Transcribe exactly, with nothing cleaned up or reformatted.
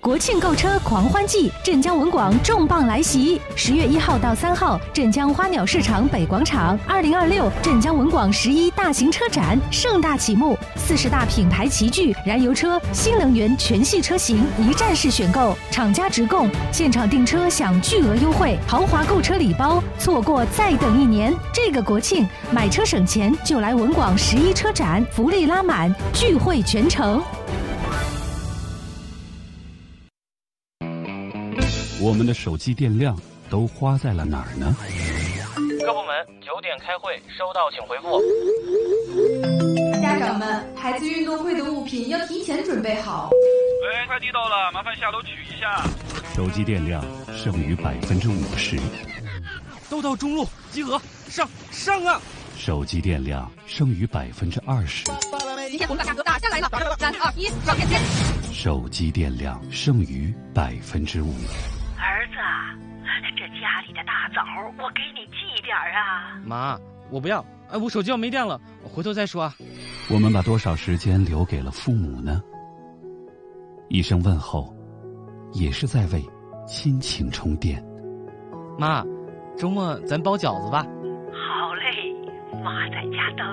国庆购车狂欢季，镇江文广重磅来袭！十月一号到三号，镇江花鸟市场北广场，二零二六镇江文广十一大型车展盛大启幕，四十大品牌齐聚，燃油车、新能源全系车型一站式选购，厂家直供，现场订车享巨额优惠，豪华购车礼包，错过再等一年。这个国庆买车省钱，就来文广十一车展，福利拉满，聚会全城。 我们的手机电量都花在了哪儿呢？ 各部门九点开会，收到请回复。 家长们，孩子运动会的物品要提前准备好。 喂，快递到了，麻烦下楼取一下。 手机电量剩余百分之五十。 都到中路集合，上上啊！ 手机电量剩余百分之二十。 今天红卡价格打下来了，三二一，上链接。 手机电量剩余百分之五。 儿子，这家里的大枣我给你寄点儿啊。 妈，我不要，哎，我手机要没电了，我回头再说啊。 我们把多少时间留给了父母呢？一声问候，也是在为亲情充电。 妈，周末咱包饺子吧。 好嘞，妈在家等。